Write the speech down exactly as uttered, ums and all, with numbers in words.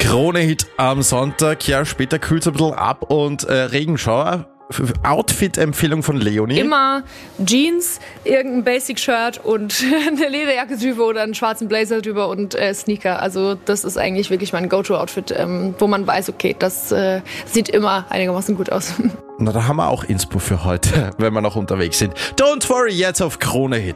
Krone-Hit am Sonntag. Ja, später kühlt es ein bisschen ab und äh, Regenschauer. Outfit-Empfehlung von Leonie? Immer Jeans, irgendein Basic-Shirt und eine Lederjacke drüber oder einen schwarzen Blazer drüber und äh, Sneaker. Also das ist eigentlich wirklich mein Go-To-Outfit, ähm, wo man weiß, okay, das äh, sieht immer einigermaßen gut aus. Na, da haben wir auch Inspo für heute, wenn wir noch unterwegs sind. Don't worry, jetzt auf Krone-Hit.